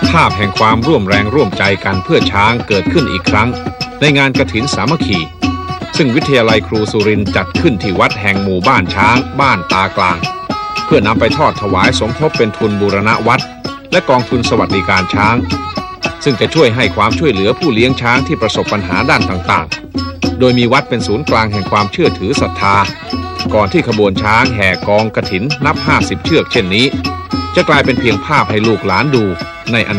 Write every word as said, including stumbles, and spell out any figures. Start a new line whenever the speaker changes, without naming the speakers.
ภาพแห่งความร่วมแรงร่วมใจกันเพื่อช้างเกิดขึ้นอีกครั้งในงานกฐินสามัคคีซึ่งวิทยาลัยครูสุรินทร์จัดขึ้นที่วัดแห่งหมู่บ้านช้างบ้านตากลางเพื่อนำไปทอดถวายสมทบเป็นทุนบูรณะวัดและกองทุนสวัสดิการช้างซึ่งจะช่วยให้ความช่วยเหลือผู้เลี้ยงช้างที่ประสบปัญหาด้านต่างๆโดยมีวัดเป็นศูนย์กลางแห่งความเชื่อถือศรัทธาก่อนที่ขบวนช้างแห่กองกฐินนับห้าสิบเชือกเช่นนี้จะกลายเป็นเพียงภาพให้ลูกหลานดูในอนาคต